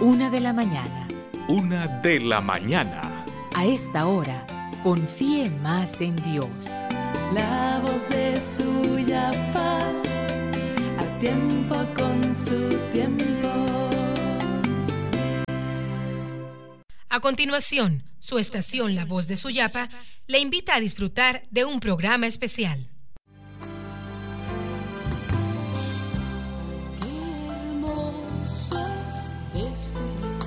1 de la mañana. 1 de la mañana. A esta hora, confíe más en Dios. La voz de Suyapa, a tiempo con su tiempo. A continuación, su estación La Voz de Suyapa le invita a disfrutar de un programa especial. Qué hermoso es descubrir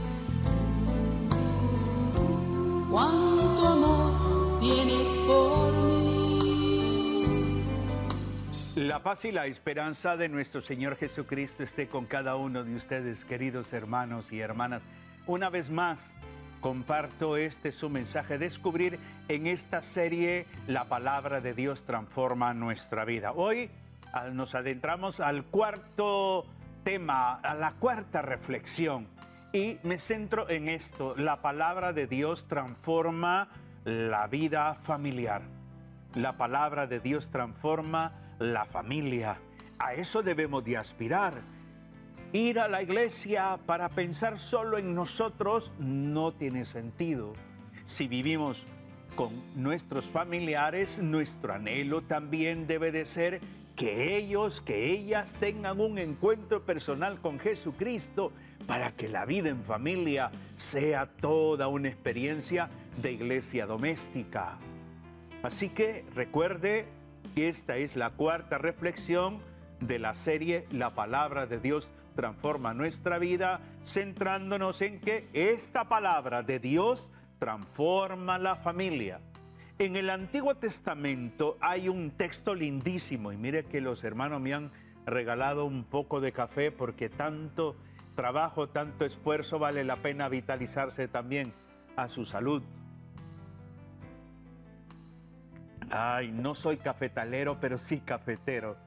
cuánto amor tienes por mí. La paz y la esperanza de nuestro Señor Jesucristo esté con cada uno de ustedes, queridos hermanos y hermanas. Una vez más, comparto su mensaje, descubrir en esta serie la palabra de Dios transforma nuestra vida. Hoy nos adentramos al cuarto tema, a la cuarta reflexión, y me centro en esto: la palabra de Dios transforma la vida familiar. La palabra de Dios transforma la familia. A eso debemos de aspirar. Ir a la iglesia para pensar solo en nosotros no tiene sentido. Si vivimos con nuestros familiares, nuestro anhelo también debe de ser que ellos, que ellas tengan un encuentro personal con Jesucristo para que la vida en familia sea toda una experiencia de iglesia doméstica. Así que recuerde que esta es la cuarta reflexión de la serie La Palabra de Dios transforma nuestra vida, centrándonos en que esta palabra de Dios transforma la familia. En el Antiguo Testamento hay un texto lindísimo, y mire que los hermanos me han regalado un poco de café porque tanto trabajo, tanto esfuerzo, vale la pena vitalizarse también a su salud. Ay, no soy cafetalero, pero sí cafetero.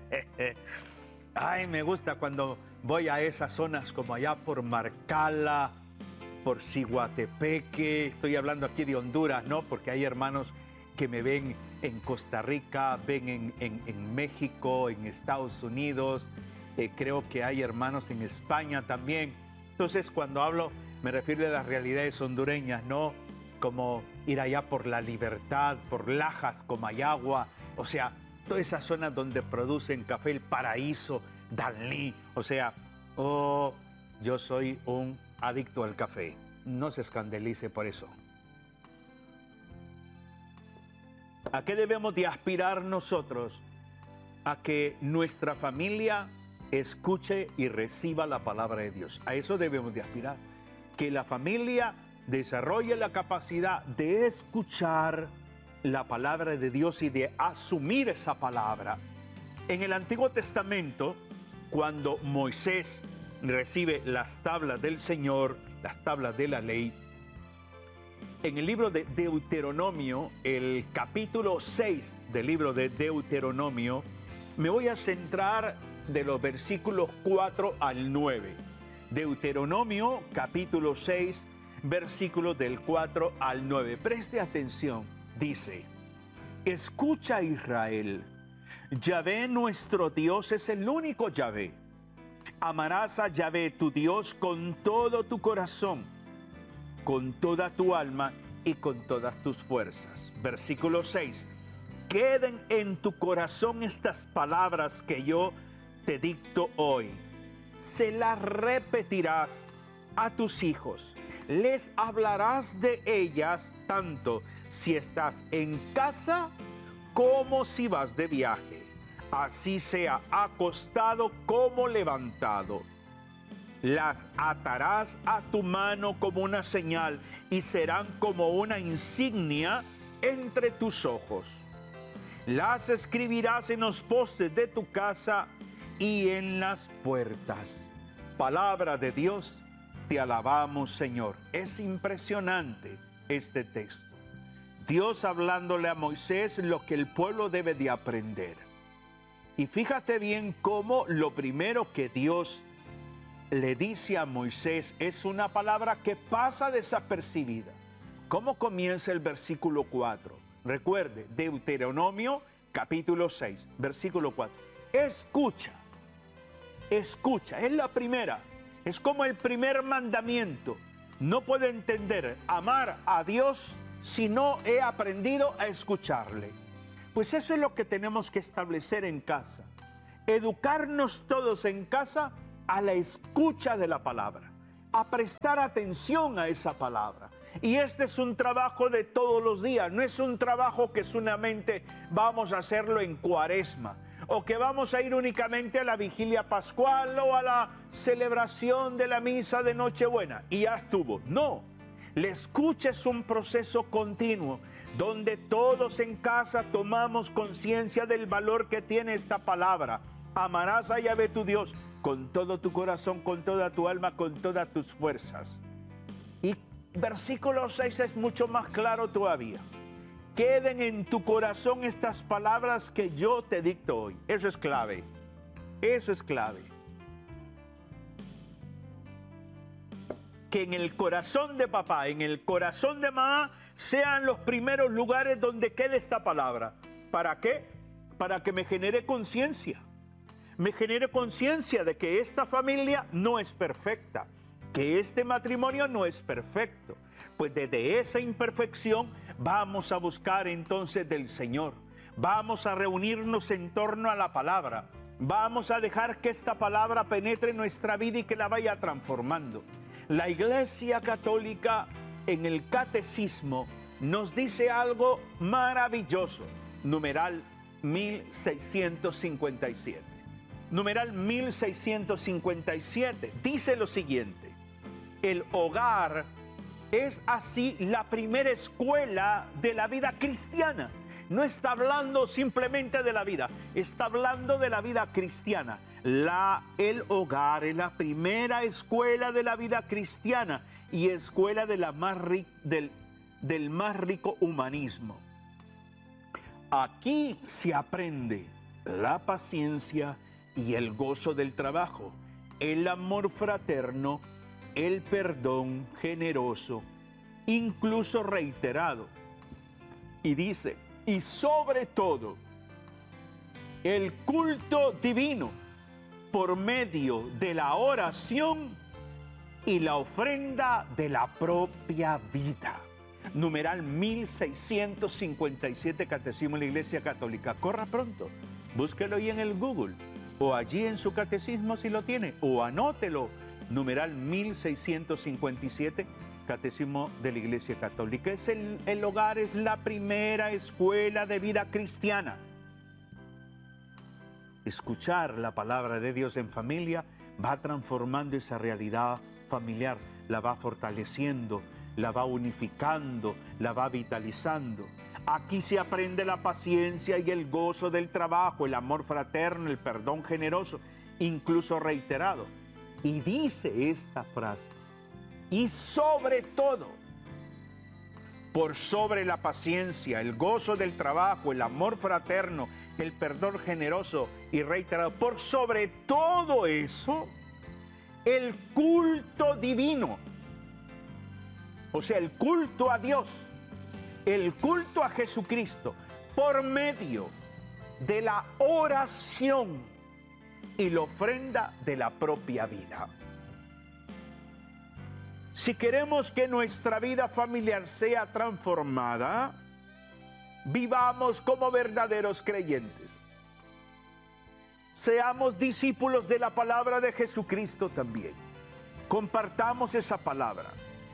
Ay, me gusta cuando voy a esas zonas como allá por Marcala, por Ciguatepeque. Estoy hablando aquí de Honduras, ¿no? Porque hay hermanos que me ven en Costa Rica, ven en México, en Estados Unidos. Creo que hay hermanos en España también. Entonces, cuando hablo, me refiero a las realidades hondureñas, ¿no? Como ir allá por La Libertad, por Lajas, Comayagua, o sea, todas esas zonas donde producen café, El Paraíso, Danlí, o sea, yo soy un adicto al café. No se escandalice por eso. ¿A qué debemos de aspirar nosotros? A que nuestra familia escuche y reciba la palabra de Dios. A eso debemos de aspirar. Que la familia desarrolle la capacidad de escuchar la palabra de Dios y de asumir esa palabra. En el Antiguo Testamento, cuando Moisés recibe las tablas del Señor, las tablas de la ley, en el libro de Deuteronomio, el capítulo 6 del libro de Deuteronomio, me voy a centrar de los versículos 4 al 9. Deuteronomio, capítulo 6, versículos del 4 al 9. Preste atención. Dice: escucha, Israel, Yahvé nuestro Dios es el único Yahvé. Amarás a Yahvé tu Dios con todo tu corazón, con toda tu alma y con todas tus fuerzas. Versículo 6. Queden en tu corazón estas palabras que yo te dicto hoy. Se las repetirás a tus hijos. Les hablarás de ellas tanto si estás en casa como si vas de viaje, así sea acostado como levantado. Las atarás a tu mano como una señal y serán como una insignia entre tus ojos. Las escribirás en los postes de tu casa y en las puertas. Palabra de Dios. Te alabamos, Señor. Es impresionante este texto. Dios hablándole a Moisés lo que el pueblo debe de aprender. Y fíjate bien cómo lo primero que Dios le dice a Moisés es una palabra que pasa desapercibida. ¿Cómo comienza el versículo 4? Recuerde, Deuteronomio capítulo 6, versículo 4. Escucha, escucha, es la primera. Es como el primer mandamiento. No puedo entender amar a Dios si no he aprendido a escucharle. Pues eso es lo que tenemos que establecer en casa. Educarnos todos en casa a la escucha de la palabra, a prestar atención a esa palabra. Y este es un trabajo de todos los días, no es un trabajo que solamente vamos a hacerlo en Cuaresma, o que vamos a ir únicamente a la vigilia pascual o a la celebración de la misa de Nochebuena y ya estuvo. No, la escucha es un proceso continuo donde todos en casa tomamos conciencia del valor que tiene esta palabra. Amarás a Yahvé tu Dios con todo tu corazón, con toda tu alma, con todas tus fuerzas. Y versículo 6 es mucho más claro todavía. Queden en tu corazón estas palabras que yo te dicto hoy. Eso es clave. Eso es clave. Que en el corazón de papá, en el corazón de mamá, sean los primeros lugares donde quede esta palabra. ¿Para qué? Para que me genere conciencia. Me genere conciencia de que esta familia no es perfecta, que este matrimonio no es perfecto. Pues desde esa imperfección vamos a buscar entonces del Señor. Vamos a reunirnos en torno a la palabra. Vamos a dejar que esta palabra penetre en nuestra vida y que la vaya transformando. La Iglesia Católica en el Catecismo nos dice algo maravilloso. Numeral 1657. Numeral 1657 dice lo siguiente: el hogar es así la primera escuela de la vida cristiana. No está hablando simplemente de la vida, está hablando de la vida cristiana. El hogar es la primera escuela de la vida cristiana y escuela de la del más rico humanismo. Aquí se aprende la paciencia y el gozo del trabajo, el amor fraterno, el perdón generoso, incluso reiterado. Y dice, y sobre todo, el culto divino por medio de la oración y la ofrenda de la propia vida. Numeral 1657, Catecismo de la Iglesia Católica. Corra pronto, búsquelo ahí en el Google, o allí en su catecismo si lo tiene, o anótelo. Numeral 1657, Catecismo de la Iglesia Católica. El hogar es la primera escuela de vida cristiana. Escuchar la palabra de Dios en familia va transformando esa realidad familiar, la va fortaleciendo, la va unificando, la va vitalizando. Aquí se aprende la paciencia y el gozo del trabajo, el amor fraterno, el perdón generoso, incluso reiterado. Y dice esta frase, y sobre todo, por sobre la paciencia, el gozo del trabajo, el amor fraterno, el perdón generoso y reiterado, por sobre todo eso, el culto divino. O sea, el culto a Dios, el culto a Jesucristo, por medio de la oración y la ofrenda de la propia vida. Si queremos que nuestra vida familiar sea transformada, vivamos como verdaderos creyentes. Seamos discípulos de la palabra de Jesucristo también. Compartamos esa palabra.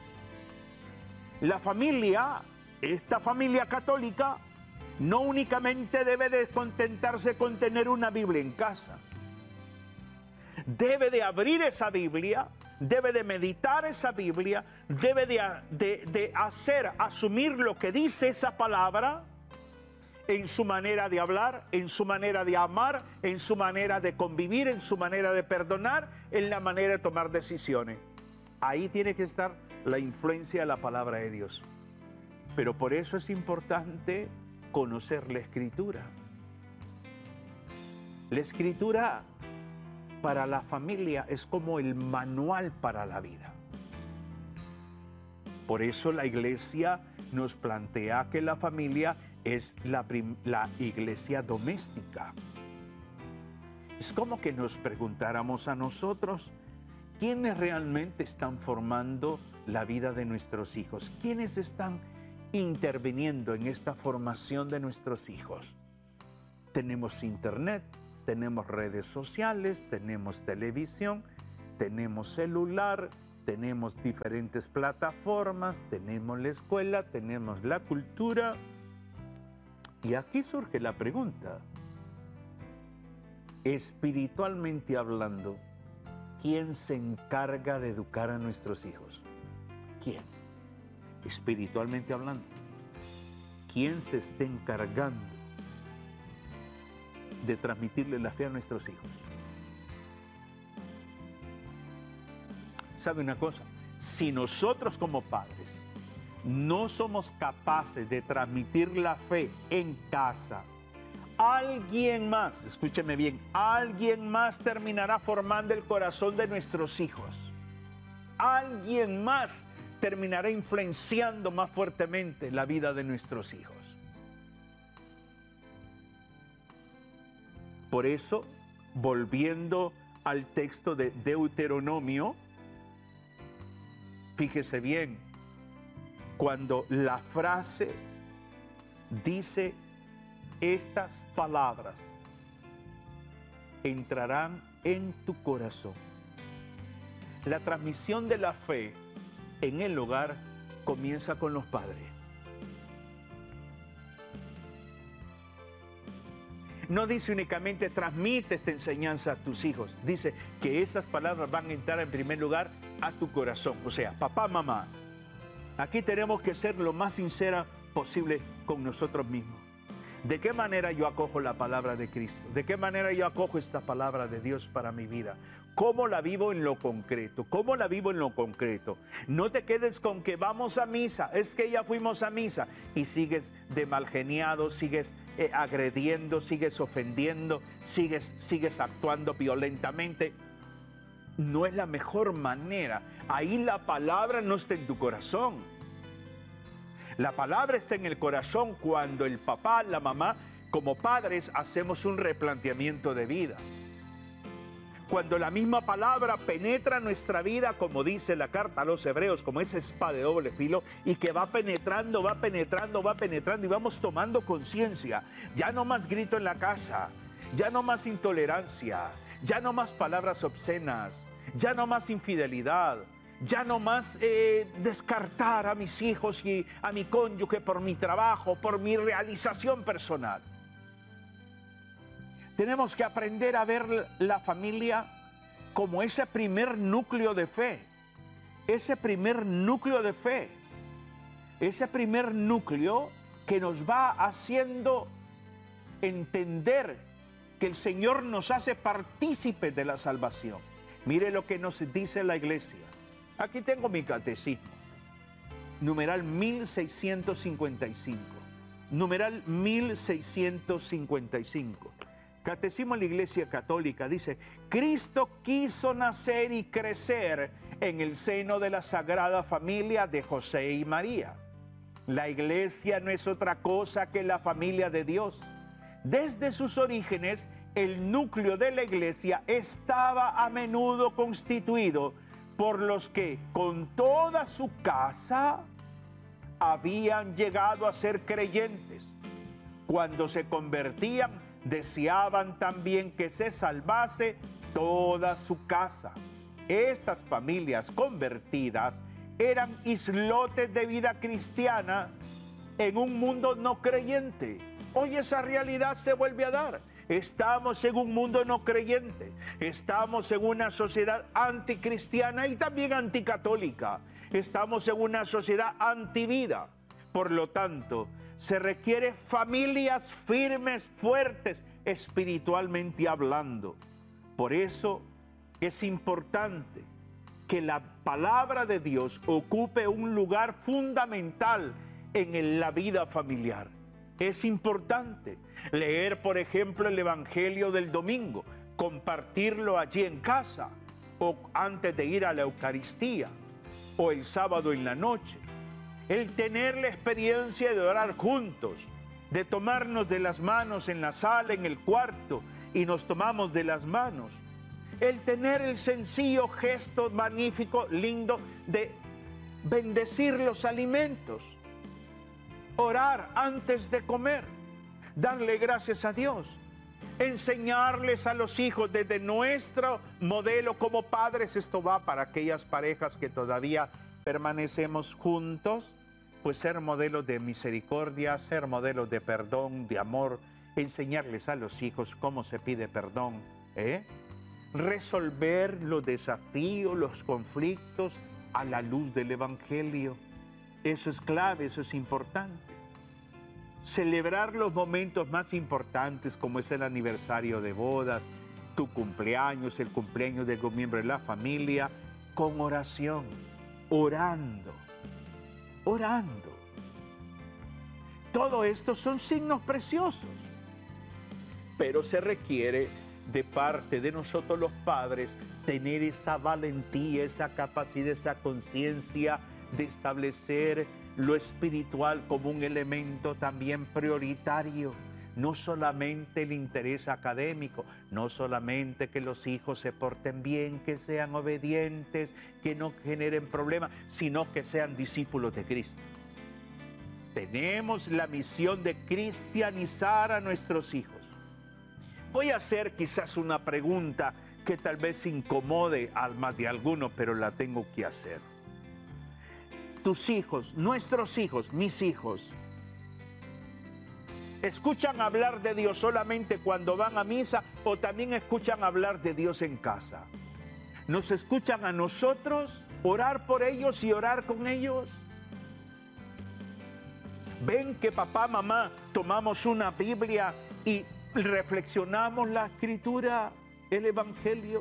La familia, esta familia católica, no únicamente debe de contentarse con tener una Biblia en casa. Debe de abrir esa Biblia, debe de meditar esa Biblia, debe de asumir lo que dice esa palabra en su manera de hablar, en su manera de amar, en su manera de convivir, en su manera de perdonar, en la manera de tomar decisiones. Ahí tiene que estar la influencia de la palabra de Dios. Pero por eso es importante conocer la Escritura. La Escritura para la familia es como el manual para la vida. Por eso la Iglesia nos plantea que la familia es la iglesia doméstica. Es como que nos preguntáramos a nosotros, ¿quiénes realmente están formando la vida de nuestros hijos? ¿Quiénes están interviniendo en esta formación de nuestros hijos? Tenemos internet, tenemos redes sociales, tenemos televisión, tenemos celular, tenemos diferentes plataformas, tenemos la escuela, tenemos la cultura. Y aquí surge la pregunta, espiritualmente hablando, ¿quién se encarga de educar a nuestros hijos? ¿Quién? Espiritualmente hablando, ¿quién se está encargando de transmitirle la fe a nuestros hijos? ¿Sabe una cosa? Si nosotros como padres no somos capaces de transmitir la fe en casa, alguien más, escúcheme bien, alguien más terminará formando el corazón de nuestros hijos. Alguien más terminará influenciando más fuertemente la vida de nuestros hijos. Por eso, volviendo al texto de Deuteronomio, fíjese bien, cuando la frase dice estas palabras, entrarán en tu corazón. La transmisión de la fe en el hogar comienza con los padres. No dice únicamente transmite esta enseñanza a tus hijos, dice que esas palabras van a entrar en primer lugar a tu corazón. O sea, papá, mamá, aquí tenemos que ser lo más sincera posible con nosotros mismos. ¿De qué manera yo acojo la palabra de Cristo? ¿De qué manera yo acojo esta palabra de Dios para mi vida? ¿Cómo la vivo en lo concreto? ¿Cómo la vivo en lo concreto? No te quedes con que vamos a misa, es que ya fuimos a misa y sigues de malgeniado, sigues agrediendo, sigues ofendiendo, sigues actuando violentamente. No es la mejor manera. Ahí la palabra no está en tu corazón. La palabra está en el corazón cuando el papá, la mamá, como padres, hacemos un replanteamiento de vida. Cuando la misma palabra penetra nuestra vida, como dice la carta a los Hebreos, como esa espada de doble filo, y que va penetrando, y vamos tomando conciencia. Ya no más grito en la casa, ya no más intolerancia, ya no más palabras obscenas, ya no más infidelidad, ya no más descartar a mis hijos y a mi cónyuge por mi trabajo, por mi realización personal. Tenemos que aprender a ver la familia como ese primer núcleo de fe. Ese primer núcleo de fe. Ese primer núcleo que nos va haciendo entender que el Señor nos hace partícipes de la salvación. Mire lo que nos dice la iglesia. Aquí tengo mi catecismo. Numeral 1655. Numeral 1655. Catecismo de la Iglesia Católica dice: Cristo quiso nacer y crecer en el seno de la Sagrada Familia de José y María. La Iglesia no es otra cosa que la familia de Dios. Desde sus orígenes, el núcleo de la Iglesia estaba a menudo constituido por los que, con toda su casa, habían llegado a ser creyentes. Cuando se convertían, deseaban también que se salvase toda su casa. Estas familias convertidas eran islotes de vida cristiana en un mundo no creyente. Hoy esa realidad se vuelve a dar. Estamos en un mundo no creyente. Estamos en una sociedad anticristiana y también anticatólica. Estamos en una sociedad antivida. Por lo tanto, se requiere familias firmes, fuertes, espiritualmente hablando. Por eso es importante que la palabra de Dios ocupe un lugar fundamental en la vida familiar. Es importante leer, por ejemplo, el Evangelio del domingo, compartirlo allí en casa, o antes de ir a la Eucaristía, o el sábado en la noche. El tener la experiencia de orar juntos, de tomarnos de las manos en la sala, en el cuarto, y nos tomamos de las manos. el tener el sencillo gesto magnífico, lindo, de bendecir los alimentos, orar antes de comer, darle gracias a Dios, enseñarles a los hijos desde nuestro modelo como padres. Esto va para aquellas parejas que todavía permanecemos juntos, pues ser modelos de misericordia, ser modelos de perdón, de amor, enseñarles a los hijos cómo se pide perdón, resolver los desafíos, los conflictos a la luz del Evangelio. Eso es clave, eso es importante. Celebrar los momentos más importantes, como es el aniversario de bodas, tu cumpleaños, el cumpleaños de algún miembro de la familia, con oración, orando. Todo esto son signos preciosos, pero se requiere de parte de nosotros los padres tener esa valentía, esa capacidad, esa conciencia de establecer lo espiritual como un elemento también prioritario. No solamente el interés académico, no solamente que los hijos se porten bien, que sean obedientes, que no generen problemas, sino que sean discípulos de Cristo. Tenemos la misión de cristianizar a nuestros hijos. Voy a hacer quizás una pregunta que tal vez incomode almas de algunos, pero la tengo que hacer. Tus hijos, nuestros hijos, mis hijos, ¿escuchan hablar de Dios solamente cuando van a misa o también escuchan hablar de Dios en casa? ¿Nos escuchan a nosotros orar por ellos y orar con ellos? ¿Ven que papá, mamá, tomamos una Biblia y reflexionamos la Escritura, el Evangelio?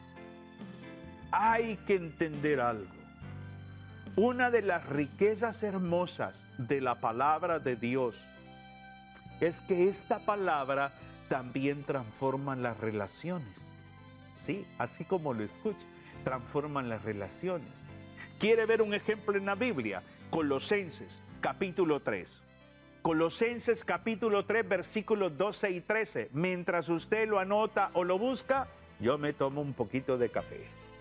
Hay que entender algo. Una de las riquezas hermosas de la palabra de Dios es que esta palabra también transforma las relaciones. Sí, así como lo escucha, transforman las relaciones. ¿Quiere ver un ejemplo en la Biblia? Colosenses, capítulo 3. Colosenses, capítulo 3, versículos 12 y 13. Mientras usted lo anota o lo busca, yo me tomo un poquito de café.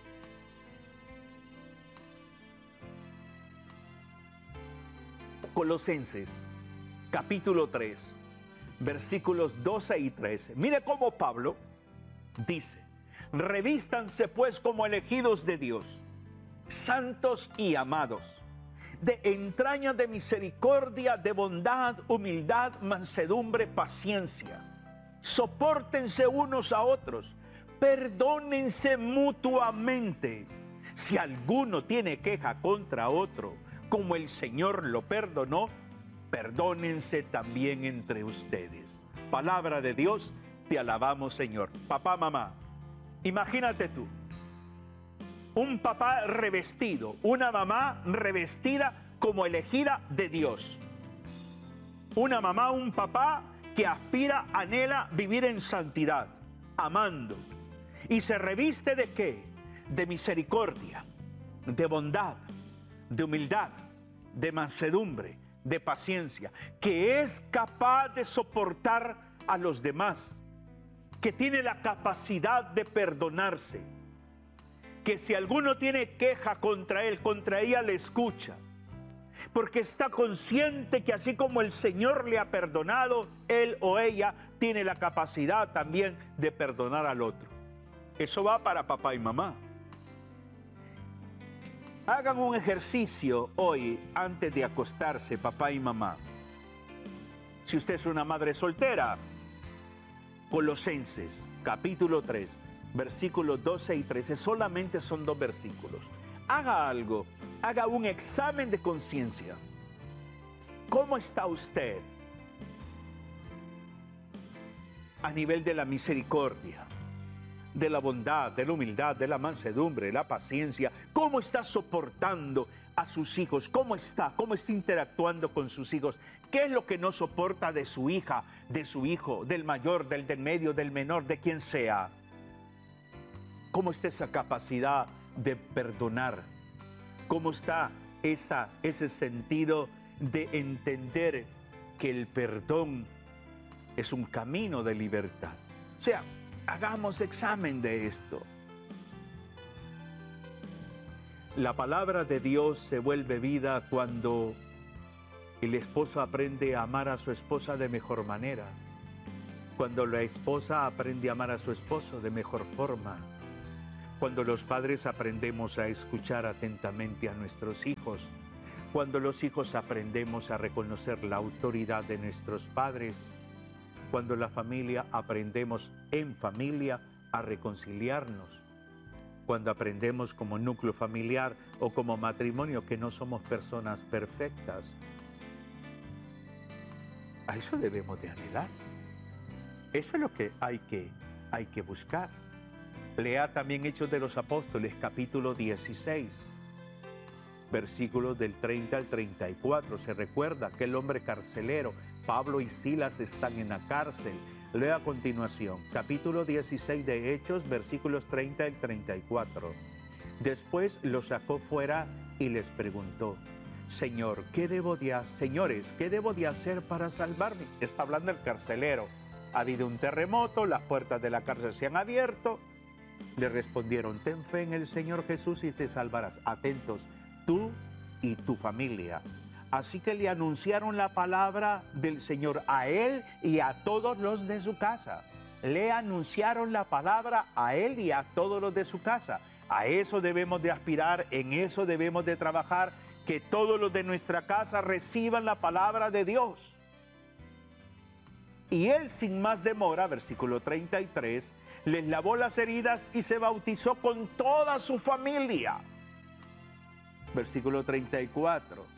Colosenses, capítulo 3, versículos 12 y 13. Mire cómo Pablo dice: revístanse pues como elegidos de Dios, santos y amados, de entrañas de misericordia, de bondad, humildad, mansedumbre, paciencia. Sopórtense unos a otros, perdónense mutuamente. Si alguno tiene queja contra otro, como el Señor lo perdonó, perdónense también entre ustedes. Palabra de Dios, te alabamos, Señor. Papá, mamá, imagínate tú, un papá revestido, una mamá revestida como elegida de Dios. Una mamá, un papá que aspira, anhela vivir en santidad, amando. ¿Y se reviste de qué? De misericordia, de bondad, de humildad, de mansedumbre, de paciencia, que es capaz de soportar a los demás, que tiene la capacidad de perdonarse, que si alguno tiene queja contra él, contra ella, le escucha, porque está consciente que así como el Señor le ha perdonado, él o ella tiene la capacidad también de perdonar al otro. Eso va para papá y mamá. Hagan un ejercicio hoy antes de acostarse, papá y mamá. Si usted es una madre soltera, Colosenses, capítulo 3, versículos 12 y 13, solamente son 2 versículos. Haga algo, haga un examen de conciencia. ¿Cómo está usted a nivel de la misericordia, de la bondad, de la humildad, de la mansedumbre, de la paciencia? ¿Cómo está soportando a sus hijos? ¿Cómo está interactuando con sus hijos? ¿Qué es lo que no soporta de su hija, de su hijo, del mayor, del medio, del menor, de quien sea? ¿Cómo está esa capacidad de perdonar? ¿Cómo está ese sentido de entender que el perdón es un camino de libertad? O sea, hagamos examen de esto. La palabra de Dios se vuelve vida cuando el esposo aprende a amar a su esposa de mejor manera, cuando la esposa aprende a amar a su esposo de mejor forma, cuando los padres aprendemos a escuchar atentamente a nuestros hijos, cuando los hijos aprendemos a reconocer la autoridad de nuestros padres, cuando la familia aprendemos en familia a reconciliarnos, cuando aprendemos como núcleo familiar o como matrimonio que no somos personas perfectas. A eso debemos de anhelar. Eso es lo que hay que buscar. Lea también Hechos de los Apóstoles, capítulo 16, versículos del 30 al 34. Se recuerda que el hombre carcelero, Pablo y Silas, están en la cárcel. Lea a continuación, capítulo 16 de Hechos, versículos 30 al 34. Después los sacó fuera y les preguntó: Señores, ¿qué debo de hacer para salvarme? Está hablando el carcelero. Ha habido un terremoto, las puertas de la cárcel se han abierto. Le respondieron: ten fe en el Señor Jesús y te salvarás. Atentos, tú y tu familia. Así que le anunciaron la palabra del Señor a él y a todos los de su casa. Le anunciaron la palabra a él y a todos los de su casa. A eso debemos de aspirar, en eso debemos de trabajar, que todos los de nuestra casa reciban la palabra de Dios. Y él sin más demora, versículo 33, les lavó las heridas y se bautizó con toda su familia. Versículo 34.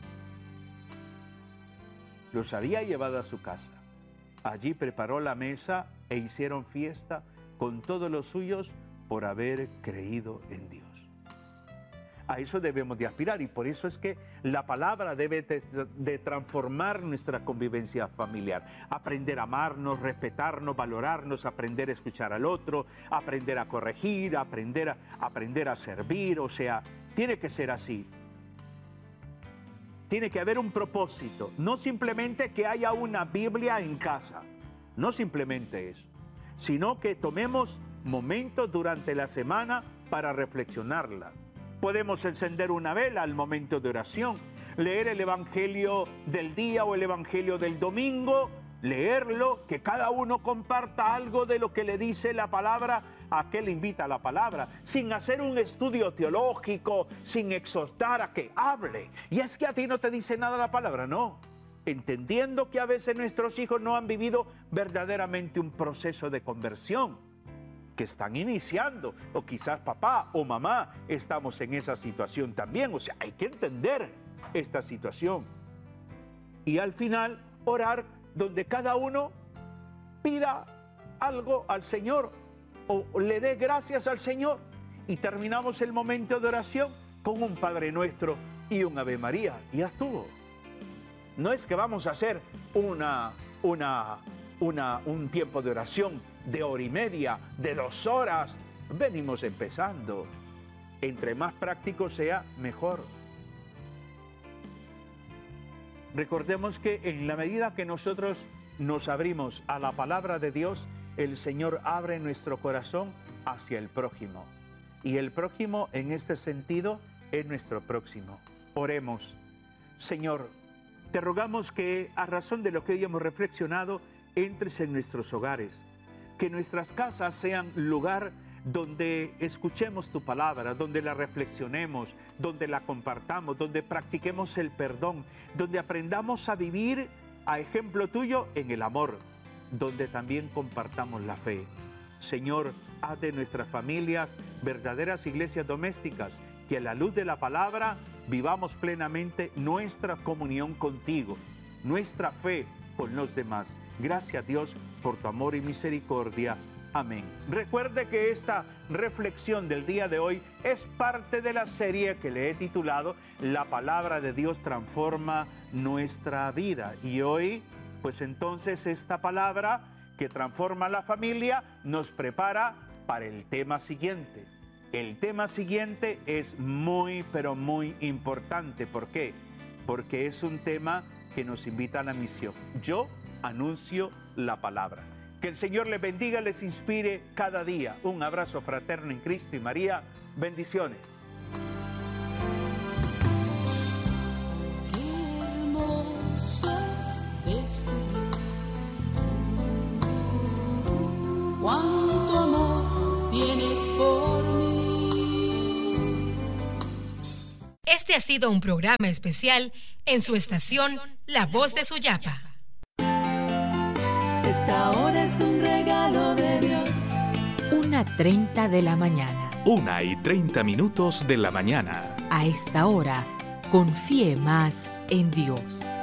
Los había llevado a su casa. Allí preparó la mesa e hicieron fiesta con todos los suyos por haber creído en Dios. A eso debemos de aspirar y por eso es que la palabra debe de transformar nuestra convivencia familiar. Aprender a amarnos, respetarnos, valorarnos, aprender a escuchar al otro, aprender a corregir, aprender a servir. O sea, tiene que ser así. Tiene que haber un propósito, no simplemente que haya una Biblia en casa, no simplemente eso, sino que tomemos momentos durante la semana para reflexionarla. Podemos encender una vela al momento de oración, leer el Evangelio del día o el Evangelio del domingo, leerlo, que cada uno comparta algo de lo que le dice la palabra, a qué le invita la palabra, sin hacer un estudio teológico, sin exhortar a que hable. Y es que a ti no te dice nada la palabra, no. Entendiendo que a veces nuestros hijos no han vivido verdaderamente un proceso de conversión, que están iniciando, o quizás papá o mamá estamos en esa situación también. O sea, hay que entender esta situación. Y al final, orar donde cada uno pida algo al Señor o le dé gracias al Señor, y terminamos el momento de oración con un Padre Nuestro y un Ave María, y ya estuvo. No es que vamos a hacer un tiempo de oración de hora y media, de 2 horas. Venimos empezando. Entre más práctico sea, mejor. Recordemos que en la medida que nosotros nos abrimos a la palabra de Dios, el Señor abre nuestro corazón hacia el prójimo. Y el prójimo en este sentido es nuestro próximo. Oremos. Señor, te rogamos que a razón de lo que hoy hemos reflexionado, entres en nuestros hogares. Que nuestras casas sean lugar donde escuchemos tu palabra, donde la reflexionemos, donde la compartamos, donde practiquemos el perdón, donde aprendamos a vivir a ejemplo tuyo en el amor, donde también compartamos la fe. Señor, haz de nuestras familias verdaderas iglesias domésticas, que a la luz de la palabra vivamos plenamente nuestra comunión contigo, nuestra fe con los demás. Gracias, Dios, por tu amor y misericordia. Amén. Recuerde que esta reflexión del día de hoy es parte de la serie que le he titulado La palabra de Dios transforma nuestra vida. Y hoy, pues entonces esta palabra que transforma la familia nos prepara para el tema siguiente. El tema siguiente es muy, pero muy importante. ¿Por qué? Porque es un tema que nos invita a la misión. Yo anuncio la palabra. Que el Señor les bendiga, les inspire cada día. Un abrazo fraterno en Cristo y María. Bendiciones. cuánto amor tienes por mí. Este ha sido un programa especial en su estación La Voz de Suyapa. Esta hora es un regalo de Dios. 1:30 de la mañana. 1:30 de la mañana. A esta hora, confíe más en Dios.